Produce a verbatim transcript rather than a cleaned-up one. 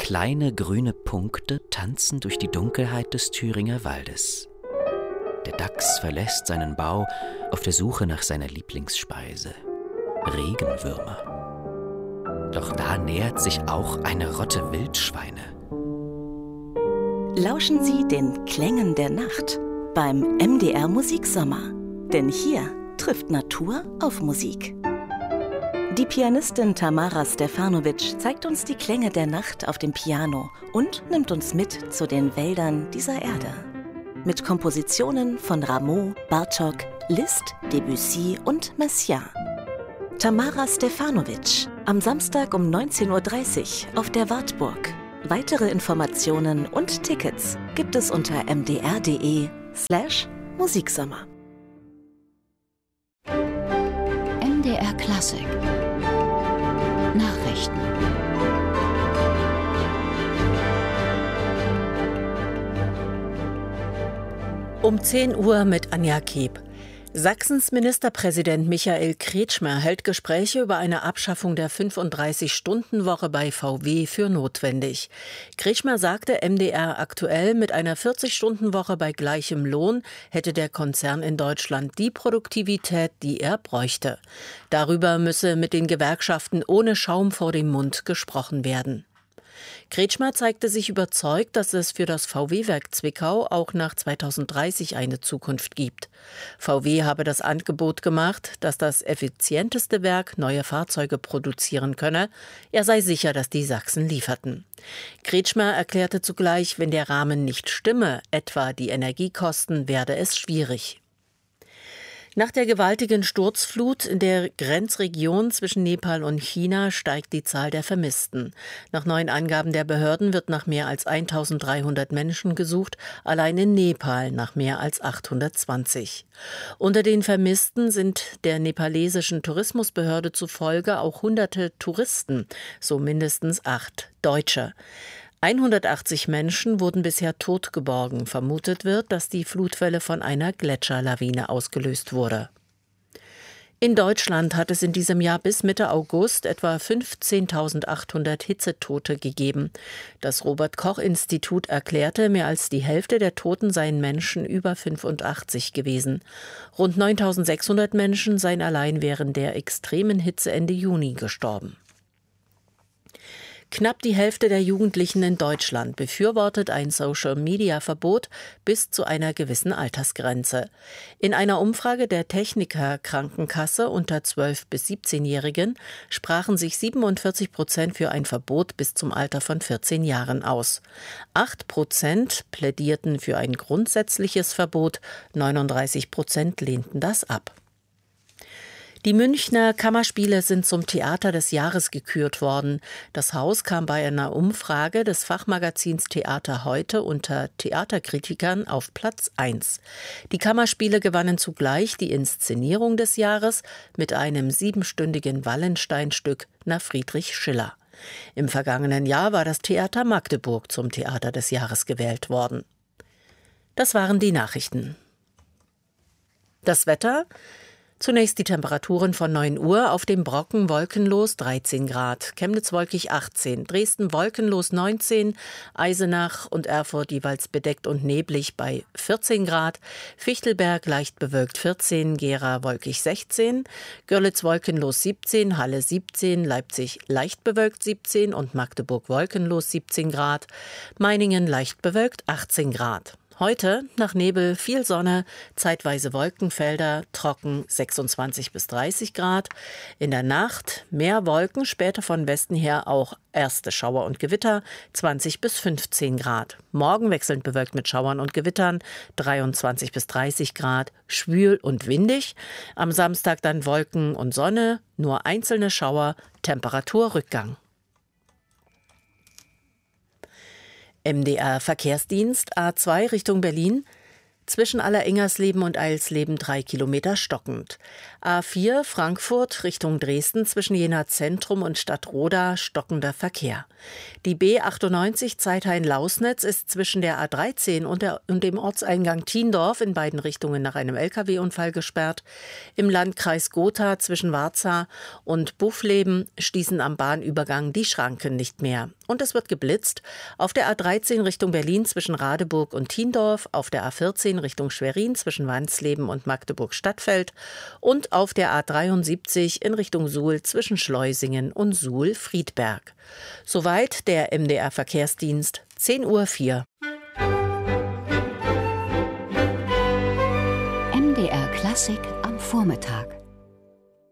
Kleine grüne Punkte tanzen durch die Dunkelheit des Thüringer Waldes. Der Dachs verlässt seinen Bau auf der Suche nach seiner Lieblingsspeise: Regenwürmer. Doch da nähert sich auch eine Rotte Wildschweine. Lauschen Sie den Klängen der Nacht beim M D R Musiksommer. Denn hier trifft Natur auf Musik. Die Pianistin Tamara Stefanovic zeigt uns die Klänge der Nacht auf dem Piano und nimmt uns mit zu den Wäldern dieser Erde. Mit Kompositionen von Rameau, Bartók, Liszt, Debussy und Messiaen. Tamara Stefanovic, am Samstag um neunzehn Uhr dreißig auf der Wartburg. Weitere Informationen und Tickets gibt es unter mdr.de slash Musiksommer. M D R Klassik Nachrichten. Um zehn Uhr mit Anja Keeb. Sachsens Ministerpräsident Michael Kretschmer hält Gespräche über eine Abschaffung der fünfunddreißig-Stunden-Woche bei V W für notwendig. Kretschmer sagte M D R aktuell, mit einer vierzig-Stunden-Woche bei gleichem Lohn hätte der Konzern in Deutschland die Produktivität, die er bräuchte. Darüber müsse mit den Gewerkschaften ohne Schaum vor dem Mund gesprochen werden. Kretschmer zeigte sich überzeugt, dass es für das V W-Werk Zwickau auch nach zweitausenddreißig eine Zukunft gibt. V W habe das Angebot gemacht, dass das effizienteste Werk neue Fahrzeuge produzieren könne. Er sei sicher, dass die Sachsen lieferten. Kretschmer erklärte zugleich, wenn der Rahmen nicht stimme, etwa die Energiekosten, werde es schwierig. Nach der gewaltigen Sturzflut in der Grenzregion zwischen Nepal und China steigt die Zahl der Vermissten. Nach neuen Angaben der Behörden wird nach mehr als eintausenddreihundert Menschen gesucht, allein in Nepal nach mehr als achthundertzwanzig. Unter den Vermissten sind der nepalesischen Tourismusbehörde zufolge auch hunderte Touristen, so mindestens acht Deutsche. hundertachtzig Menschen wurden bisher tot geborgen. Vermutet wird, dass die Flutwelle von einer Gletscherlawine ausgelöst wurde. In Deutschland hat es in diesem Jahr bis Mitte August etwa fünfzehntausendachthundert Hitzetote gegeben. Das Robert-Koch-Institut erklärte, mehr als die Hälfte der Toten seien Menschen über fünfundachtzig gewesen. Rund neuntausendsechshundert Menschen seien allein während der extremen Hitze Ende Juni gestorben. Knapp die Hälfte der Jugendlichen in Deutschland befürwortet ein Social-Media-Verbot bis zu einer gewissen Altersgrenze. In einer Umfrage der Techniker Krankenkasse unter zwölf- bis siebzehnjährigen sprachen sich siebenundvierzig Prozent für ein Verbot bis zum Alter von vierzehn Jahren aus. acht Prozent plädierten für ein grundsätzliches Verbot, neununddreißig Prozent lehnten das ab. Die Münchner Kammerspiele sind zum Theater des Jahres gekürt worden. Das Haus kam bei einer Umfrage des Fachmagazins Theater heute unter Theaterkritikern auf Platz eins. Die Kammerspiele gewannen zugleich die Inszenierung des Jahres mit einem siebenstündigen Wallenstein-Stück nach Friedrich Schiller. Im vergangenen Jahr war das Theater Magdeburg zum Theater des Jahres gewählt worden. Das waren die Nachrichten. Das Wetter: Zunächst die Temperaturen von neun Uhr, auf dem Brocken wolkenlos dreizehn Grad, Chemnitz wolkig achtzehn, Dresden wolkenlos neunzehn, Eisenach und Erfurt jeweils bedeckt und neblig bei vierzehn Grad, Fichtelberg leicht bewölkt vierzehn, Gera wolkig sechzehn, Görlitz wolkenlos siebzehn, Halle siebzehn, Leipzig leicht bewölkt siebzehn und Magdeburg wolkenlos siebzehn Grad, Meiningen leicht bewölkt achtzehn Grad. Heute nach Nebel viel Sonne, zeitweise Wolkenfelder, trocken sechsundzwanzig bis dreißig Grad. In der Nacht mehr Wolken, später von Westen her auch erste Schauer und Gewitter, zwanzig bis fünfzehn Grad. Morgen wechselnd bewölkt mit Schauern und Gewittern, dreiundzwanzig bis dreißig Grad, schwül und windig. Am Samstag dann Wolken und Sonne, nur einzelne Schauer, Temperaturrückgang. M D R Verkehrsdienst A zwei Richtung Berlin. Zwischen Allerengersleben und Eilsleben drei Kilometer stockend. A vier Frankfurt Richtung Dresden zwischen Jena Zentrum und Stadtroda stockender Verkehr. Die B achtundneunzig Zeithain-Lausnitz ist zwischen der A dreizehn und, der, und dem Ortseingang Thiendorf in beiden Richtungen nach einem L K W-Unfall gesperrt. Im Landkreis Gotha zwischen Warza und Buffleben schließen am Bahnübergang die Schranken nicht mehr. Und es wird geblitzt auf der A dreizehn Richtung Berlin zwischen Radeburg und Thiendorf, auf der A vierzehn Richtung Schwerin zwischen Wansleben und Magdeburg-Stadtfeld und auf der A dreiundsiebzig in Richtung Suhl zwischen Schleusingen und Suhl-Friedberg. Soweit der M D R-Verkehrsdienst, zehn Uhr vier. M D R Klassik am Vormittag.